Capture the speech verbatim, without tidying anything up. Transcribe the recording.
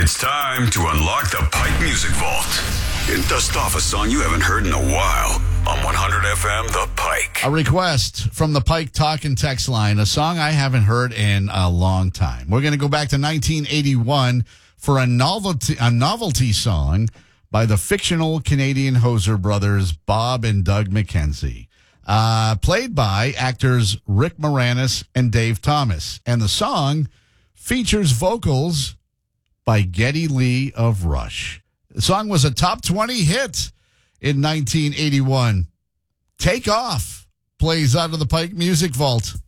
It's time to unlock the Pike Music Vault and dust off a song you haven't heard in a while on one hundred F M The Pike. A request from the Pike Talk and Text line, a song I haven't heard in a long time. We're going to go back to nineteen eighty-one for a novelty, a novelty song by the fictional Canadian Hoser brothers, Bob and Doug McKenzie, uh, played by actors Rick Moranis and Dave Thomas. And the song features vocals by Geddy Lee of Rush. The song was a top twenty hit in nineteen eighty-one. Take Off plays out of the Pike Music Vault.